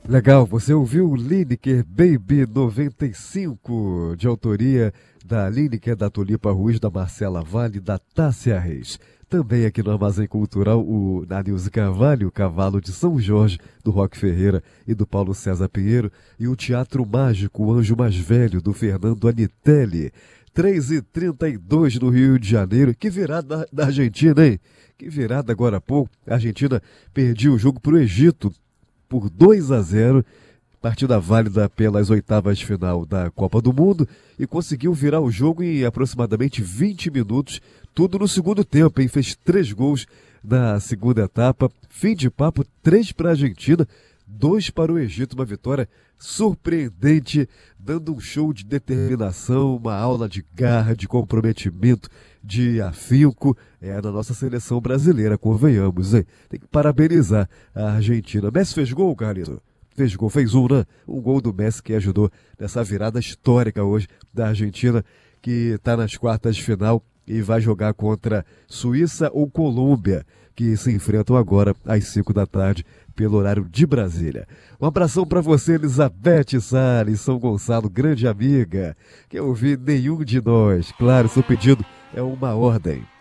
Legal, você ouviu Lineker Baby 95, de autoria da Lineker, da Tulipa Ruiz, da Marcela Vale, da Tássia Reis. Também aqui no Armazém Cultural, da Nilce Carvalho, o Cavalo de São Jorge, do Roque Ferreira e do Paulo César Pinheiro, e o Teatro Mágico, o Anjo Mais Velho, do Fernando Anitelli. 3h32 no Rio de Janeiro. Que virada da Argentina, hein? Que virada agora há pouco. A Argentina perdia o jogo para o Egito por 2-0, partida válida pelas oitavas de final da Copa do Mundo, e conseguiu virar o jogo em aproximadamente 20 minutos, tudo no segundo tempo, hein? Fez 3 gols na segunda etapa, fim de papo, 3 para a Argentina, 2 para o Egito, uma vitória surpreendente, dando um show de determinação, uma aula de garra, de comprometimento, de afinco, na nossa seleção brasileira, convenhamos, hein? Tem que parabenizar a Argentina. Messi fez gol, Carlito? Fez gol, fez um, né? Um gol do Messi que ajudou nessa virada histórica hoje da Argentina, que está nas quartas de final e vai jogar contra Suíça ou Colômbia, que se enfrentam agora às 5 da tarde, pelo horário de Brasília. Um abração para você, Elizabeth Salles, São Gonçalo, grande amiga. Quer ouvir nenhum de nós? Claro, seu pedido é uma ordem.